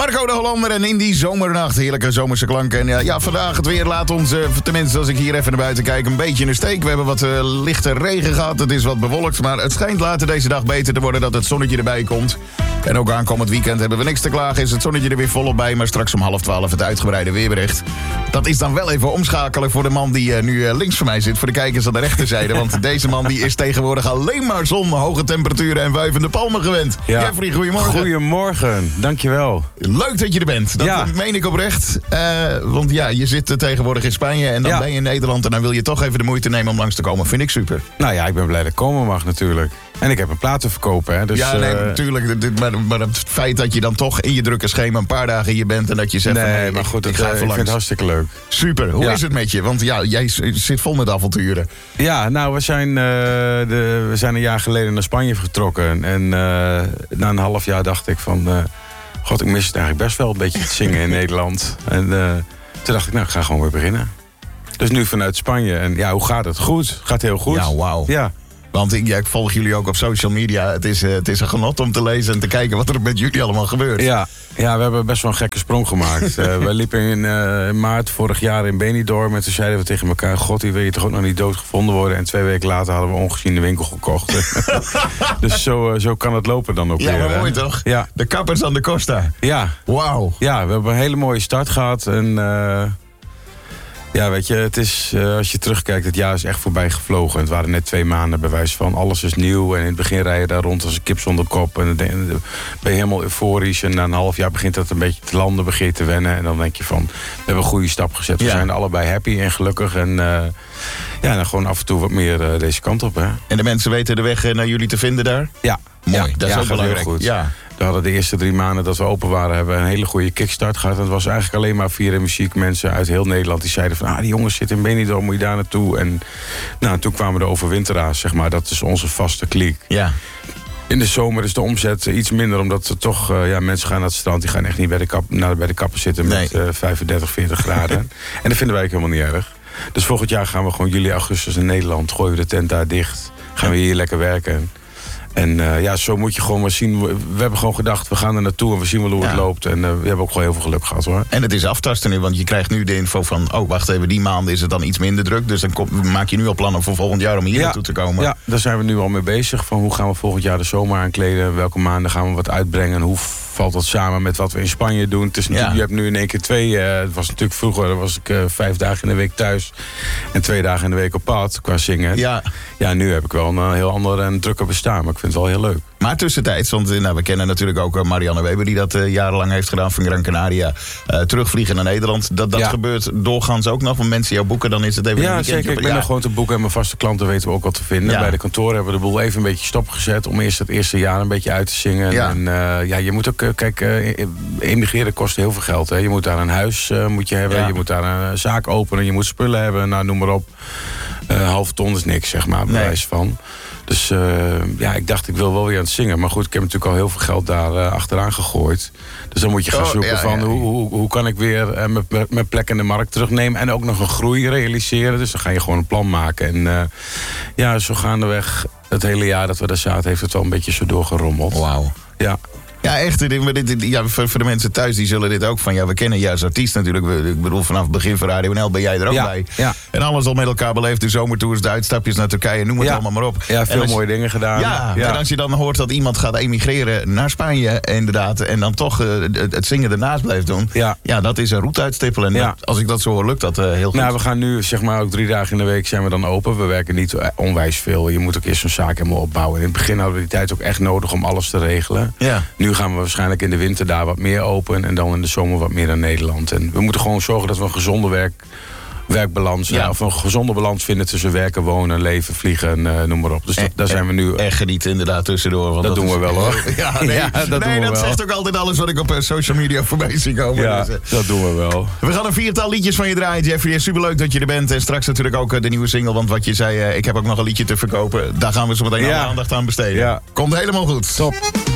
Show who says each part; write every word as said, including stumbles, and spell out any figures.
Speaker 1: Marco de Hollander en in die zomernacht heerlijke zomerse klanken. En ja, ja, vandaag het weer laat ons, uh, tenminste als ik hier even naar buiten kijk, een beetje in de steek. We hebben wat uh, lichte regen gehad, het is wat bewolkt. Maar het schijnt later deze dag beter te worden dat het zonnetje erbij komt. En ook aankomend weekend hebben we niks te klagen. Is het zonnetje er weer volop bij, maar straks om half twaalf het uitgebreide weerbericht. Dat is dan wel even omschakelen voor de man die uh, nu uh, links van mij zit. Voor de kijkers aan de rechterzijde. Want deze man die is tegenwoordig alleen maar zon, hoge temperaturen en wuivende palmen gewend.
Speaker 2: Ja.
Speaker 1: Jeffrey, goedemorgen.
Speaker 2: Goedemorgen, dankjewel.
Speaker 1: Leuk dat je er bent. Dat
Speaker 2: ja.
Speaker 1: meen ik oprecht. Uh, want ja, je zit tegenwoordig in Spanje en dan ja. ben je in Nederland. En dan wil je toch even de moeite nemen om langs te komen. Vind ik super.
Speaker 2: Nou ja, ik ben blij dat ik komen mag natuurlijk. En ik heb een plaat te verkopen. Hè, dus,
Speaker 1: ja, nee,
Speaker 2: uh...
Speaker 1: natuurlijk. Maar, maar het feit dat je dan toch in je drukke schema een paar dagen hier bent en dat je zegt
Speaker 2: nee,
Speaker 1: van nee,
Speaker 2: maar goed,
Speaker 1: ik, ik
Speaker 2: het,
Speaker 1: ga even
Speaker 2: ik
Speaker 1: langs.
Speaker 2: vind het hartstikke leuk.
Speaker 1: Super. Hoe
Speaker 2: ja.
Speaker 1: is het met je? Want ja, jij zit vol met avonturen.
Speaker 2: Ja, nou, we zijn, uh, de, we zijn een jaar geleden naar Spanje vertrokken. En uh, na een half jaar dacht ik van... Uh, God, ik mis het eigenlijk best wel een beetje te zingen in Nederland. En uh, toen dacht ik, nou, ik ga gewoon weer beginnen. Dus nu vanuit Spanje. En ja, hoe gaat het? Goed. Gaat heel goed.
Speaker 1: Ja, wauw.
Speaker 2: Ja.
Speaker 1: Want ik, ja, ik volg jullie ook op social media. Het is, uh, het is een genot om te lezen en te kijken wat er met jullie allemaal gebeurt.
Speaker 2: Ja, ja, we hebben best wel een gekke sprong gemaakt. uh, we liepen in, uh, in maart vorig jaar in Benidorm. En toen zeiden we tegen elkaar... God, die wil je toch ook nog niet doodgevonden worden? En twee weken later hadden we ongezien de winkel gekocht. Dus zo, uh, zo kan het lopen dan ook
Speaker 1: ja,
Speaker 2: weer.
Speaker 1: Ja, maar mooi toch?
Speaker 2: Ja.
Speaker 1: De kappers aan de Costa.
Speaker 2: Ja.
Speaker 1: Wauw.
Speaker 2: Ja, we hebben een hele mooie start gehad. En... Uh, Ja, weet je, het is, uh, als je terugkijkt, het jaar is echt voorbij gevlogen. Het waren net twee maanden bewijs van alles is nieuw. En in het begin rij je daar rond als een kip zonder kop. En dan ben je helemaal euforisch. En na een half jaar begint dat een beetje te landen, begin je te wennen. En dan denk je van, we hebben een goede stap gezet. We ja. zijn allebei happy en gelukkig. En uh, ja, dan gewoon af en toe wat meer uh, deze kant op. Hè.
Speaker 1: En de mensen weten de weg naar jullie te vinden daar?
Speaker 2: Ja.
Speaker 1: Mooi,
Speaker 2: ja,
Speaker 1: dat is
Speaker 2: ja,
Speaker 1: ook belangrijk.
Speaker 2: Heel goed.
Speaker 1: Ja.
Speaker 2: We hadden de eerste drie maanden dat we open waren... hebben we een hele goede kickstart gehad. Het was eigenlijk alleen maar via de muziek. Mensen uit heel Nederland die zeiden van... ah, die jongens zitten in Benidorm, moet je daar naartoe? En nou, toen kwamen de overwinteraars, zeg maar. Dat is onze vaste kliek.
Speaker 1: Ja.
Speaker 2: In de zomer is de omzet iets minder... omdat er toch, uh, ja, mensen gaan naar het strand... die gaan echt niet bij de, kap, naar, bij de kapper zitten nee. met uh, vijfendertig, veertig graden. En dat vinden wij ook helemaal niet erg. Dus volgend jaar gaan we gewoon juli, augustus in Nederland... gooien we de tent daar dicht. Gaan we hier lekker werken... En uh, ja, zo moet je gewoon maar zien. We, we hebben gewoon gedacht, we gaan er naartoe en we zien wel hoe ja. het loopt. En uh, we hebben ook gewoon heel veel geluk gehad, hoor.
Speaker 1: En het is aftasten nu, want je krijgt nu de info van... oh, wacht even, die maanden is het dan iets minder druk. Dus dan kom, maak je nu al plannen voor volgend jaar om hier ja. naartoe te komen.
Speaker 2: Ja, daar zijn we nu al mee bezig. Van hoe gaan we volgend jaar de zomer aankleden? Welke maanden gaan we wat uitbrengen? Hoe valt dat samen met wat we in Spanje doen? Het is ja. Je hebt nu in één keer twee... Uh, het was natuurlijk vroeger, was ik uh, vijf dagen in de week thuis... en twee dagen in de week op pad qua zingen.
Speaker 1: Ja,
Speaker 2: ja nu heb ik wel een heel ander en drukker bestaan. Maar ik vind het wel heel leuk.
Speaker 1: Maar tussentijds, want nou, we kennen natuurlijk ook Marianne Weber... die dat uh, jarenlang heeft gedaan van Gran Canaria. Uh, terugvliegen naar Nederland. Dat, dat ja. gebeurt doorgaans ook nog. Want mensen jou boeken, dan is het even...
Speaker 2: Ja,
Speaker 1: een
Speaker 2: zeker.
Speaker 1: op,
Speaker 2: ik ben
Speaker 1: ja.
Speaker 2: nog gewoon te boeken. En mijn vaste klanten weten we ook wat te vinden. Ja. Bij de kantoren hebben we de boel even een beetje stopgezet... om eerst het eerste jaar een beetje uit te zingen. Ja. En uh, ja, je moet ook... Uh, kijk, uh, emigreren kost heel veel geld. Hè. Je moet daar een huis uh, moet je hebben. Ja. Je moet daar een zaak openen. Je moet spullen hebben. Nou, noem maar op. Een uh, halve ton is niks, zeg maar. Bewijs nee. van. Dus uh, ja, ik dacht, ik wil wel weer aan het zingen. Maar goed, ik heb natuurlijk al heel veel geld daar uh, achteraan gegooid. Dus dan moet je gaan zoeken oh, ja, van... Ja, ja. Hoe, hoe, hoe kan ik weer uh, mijn, mijn plek in de markt terugnemen... en ook nog een groei realiseren. Dus dan ga je gewoon een plan maken. En uh, ja, zo gaandeweg het hele jaar dat we daar zaten... heeft het wel een beetje zo doorgerommeld.
Speaker 1: Wauw.
Speaker 2: Ja.
Speaker 1: Ja, echt. Dit, dit, ja, voor, voor de mensen thuis die zullen dit ook van... ja, we kennen je als artiest natuurlijk. Ik bedoel, vanaf het begin van Radio N L ben jij er ook
Speaker 2: ja,
Speaker 1: bij.
Speaker 2: Ja. En
Speaker 1: alles al met elkaar beleefd. De zomertours, de uitstapjes naar Turkije, noem het
Speaker 2: ja.
Speaker 1: allemaal maar op.
Speaker 2: Ja, veel
Speaker 1: als,
Speaker 2: mooie dingen gedaan.
Speaker 1: Ja, ja, en als je dan hoort dat iemand gaat emigreren naar Spanje... inderdaad, en dan toch uh, het, het zingen ernaast blijft doen...
Speaker 2: Ja,
Speaker 1: ja dat is een route uitstippelen. En ja. dat, als ik dat zo hoor, lukt dat uh, heel goed.
Speaker 2: Nou, we gaan nu, zeg maar, ook drie dagen in de week zijn we dan open. We werken niet onwijs veel. Je moet ook eerst zo'n zaak helemaal opbouwen. In het begin hadden we die tijd ook echt nodig om alles te regelen.
Speaker 1: Ja.
Speaker 2: Nu gaan we waarschijnlijk in de winter daar wat meer open... en dan in de zomer wat meer naar Nederland. En we moeten gewoon zorgen dat we een gezonde werk, werkbalans... Ja. of een gezonde balans vinden tussen werken, wonen, leven, vliegen... Uh, noem maar op. Dus dat,
Speaker 1: en,
Speaker 2: daar zijn we nu...
Speaker 1: En genieten inderdaad tussendoor. Want
Speaker 2: dat,
Speaker 1: dat
Speaker 2: doen
Speaker 1: is,
Speaker 2: we wel, hoor.
Speaker 1: Ja, nee,
Speaker 2: ja, dat,
Speaker 1: nee,
Speaker 2: doen we
Speaker 1: dat
Speaker 2: wel.
Speaker 1: zegt ook altijd alles wat ik op uh, social media voorbij zie komen.
Speaker 2: Ja,
Speaker 1: dus, uh.
Speaker 2: dat doen we wel.
Speaker 1: We gaan een viertal liedjes van je draaien, Jeffrey. Superleuk dat je er bent. En straks natuurlijk ook uh, de nieuwe single. Want wat je zei, uh, ik heb ook nog een liedje te verkopen. Daar gaan we zo meteen ja. alle aandacht aan besteden.
Speaker 2: Ja.
Speaker 1: Komt helemaal goed.
Speaker 2: Top.